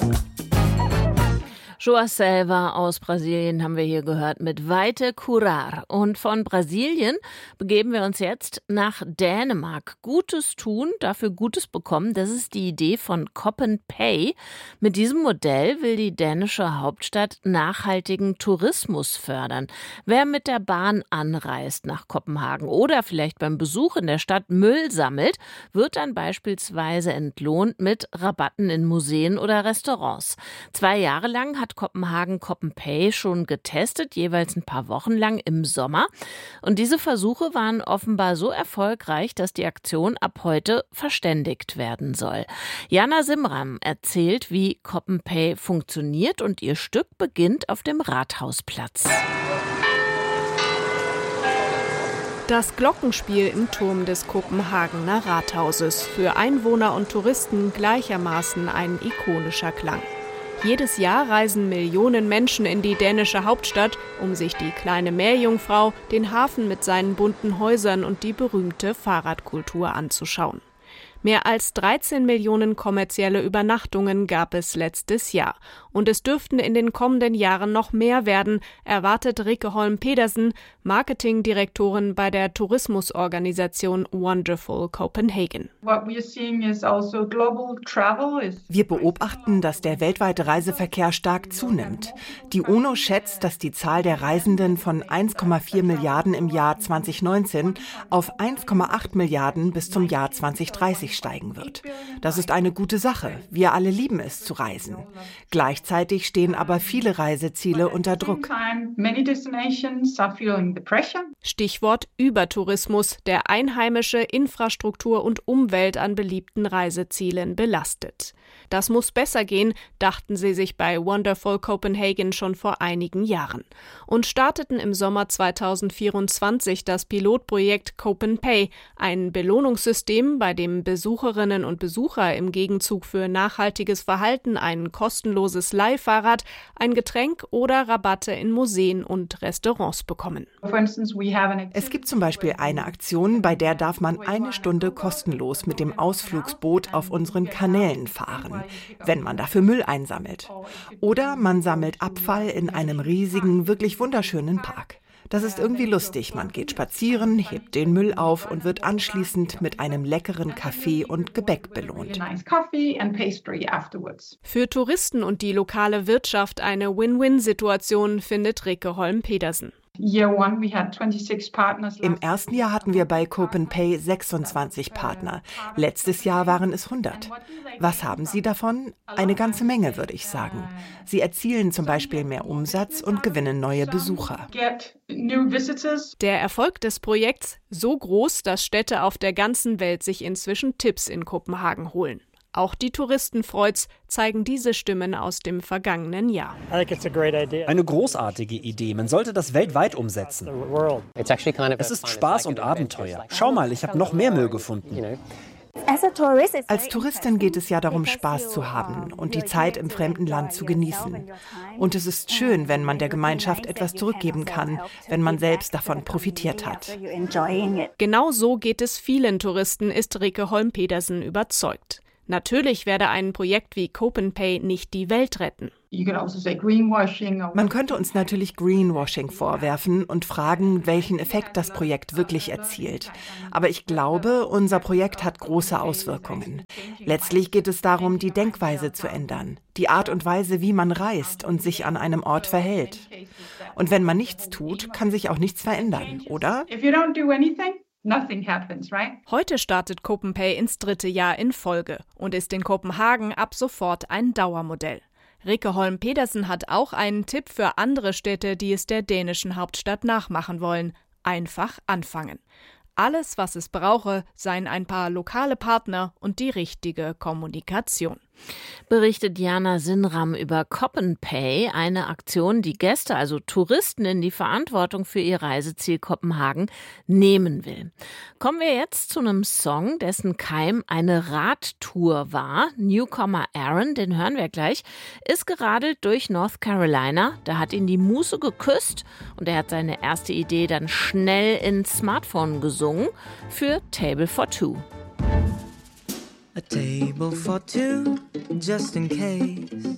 João Selva aus Brasilien haben wir hier gehört mit Weite Curar. Und von Brasilien begeben wir uns jetzt nach Dänemark. Gutes tun, dafür Gutes bekommen, das ist die Idee von CopnPay. Mit diesem Modell will die dänische Hauptstadt nachhaltigen Tourismus fördern. Wer mit der Bahn anreist nach Kopenhagen oder vielleicht beim Besuch in der Stadt Müll sammelt, wird dann beispielsweise entlohnt mit Rabatten in Museen oder Restaurants. 2 Jahre lang hat Kopenhagen CopnPay schon getestet, jeweils ein paar Wochen lang im Sommer. Und diese Versuche waren offenbar so erfolgreich, dass die Aktion ab heute verständigt werden soll. Jana Simram erzählt, wie CopnPay funktioniert, und ihr Stück beginnt auf dem Rathausplatz. Das Glockenspiel im Turm des Kopenhagener Rathauses. Für Einwohner und Touristen gleichermaßen ein ikonischer Klang. Jedes Jahr reisen Millionen Menschen in die dänische Hauptstadt, um sich die kleine Meerjungfrau, den Hafen mit seinen bunten Häusern und die berühmte Fahrradkultur anzuschauen. Mehr als 13 Millionen kommerzielle Übernachtungen gab es letztes Jahr. Und es dürften in den kommenden Jahren noch mehr werden, erwartet Rikke Holm Pedersen, Marketingdirektorin bei der Tourismusorganisation Wonderful Copenhagen. Wir beobachten, dass der weltweite Reiseverkehr stark zunimmt. Die UNO schätzt, dass die Zahl der Reisenden von 1,4 Milliarden im Jahr 2019 auf 1,8 Milliarden bis zum Jahr 2030 steigen wird. Das ist eine gute Sache. Wir alle lieben es zu reisen. Gleichzeitig stehen aber viele Reiseziele unter Druck. Stichwort Übertourismus, der einheimische Infrastruktur und Umwelt an beliebten Reisezielen belastet. Das muss besser gehen, dachten sie sich bei Wonderful Copenhagen schon vor einigen Jahren und starteten im Sommer 2024 das Pilotprojekt CopnPay, ein Belohnungssystem, bei dem Besucherinnen und Besucher im Gegenzug für nachhaltiges Verhalten ein kostenloses Leihfahrrad, ein Getränk oder Rabatte in Museen und Restaurants bekommen. Es gibt zum Beispiel eine Aktion, bei der darf man 1 Stunde kostenlos mit dem Ausflugsboot auf unseren Kanälen fahren, wenn man dafür Müll einsammelt. Oder man sammelt Abfall in einem riesigen, wirklich wunderschönen Park. Das ist irgendwie lustig. Man geht spazieren, hebt den Müll auf und wird anschließend mit einem leckeren Kaffee und Gebäck belohnt. Für Touristen und die lokale Wirtschaft eine Win-Win-Situation, findet Rikke Holm Pedersen. Im ersten Jahr hatten wir bei CopnPay 26 Partner. Letztes Jahr waren es 100. Was haben sie davon? Eine ganze Menge, würde ich sagen. Sie erzielen zum Beispiel mehr Umsatz und gewinnen neue Besucher. Der Erfolg des Projekts so groß, dass Städte auf der ganzen Welt sich inzwischen Tipps in Kopenhagen holen. Auch die Touristen freut's, zeigen diese Stimmen aus dem vergangenen Jahr. Eine großartige Idee. Man sollte das weltweit umsetzen. Es ist Spaß und Abenteuer. Schau mal, ich habe noch mehr Müll gefunden. Als Touristin geht es ja darum, Spaß zu haben und die Zeit im fremden Land zu genießen. Und es ist schön, wenn man der Gemeinschaft etwas zurückgeben kann, wenn man selbst davon profitiert hat. Genau so geht es vielen Touristen, ist Rikke Holm Pedersen überzeugt. Natürlich werde ein Projekt wie CopnPay nicht die Welt retten. Man könnte uns natürlich Greenwashing vorwerfen und fragen, welchen Effekt das Projekt wirklich erzielt. Aber ich glaube, unser Projekt hat große Auswirkungen. Letztlich geht es darum, die Denkweise zu ändern, die Art und Weise, wie man reist und sich an einem Ort verhält. Und wenn man nichts tut, kann sich auch nichts verändern, oder? Heute startet CopnPay ins 3. Jahr in Folge und ist in Kopenhagen ab sofort ein Dauermodell. Rikke Holm Pedersen hat auch einen Tipp für andere Städte, die es der dänischen Hauptstadt nachmachen wollen. Einfach anfangen. Alles, was es brauche, seien ein paar lokale Partner und die richtige Kommunikation. Berichtet Jana Simram über CopnPay, eine Aktion, die Gäste, also Touristen, in die Verantwortung für ihr Reiseziel Kopenhagen nehmen will. Kommen wir jetzt zu einem Song, dessen Keim eine Radtour war. Newcomer Aaron, den hören wir gleich, ist geradelt durch North Carolina. Da hat ihn die Muse geküsst und er hat seine erste Idee dann schnell ins Smartphone gesungen für Table for Two. A table for two, just in case.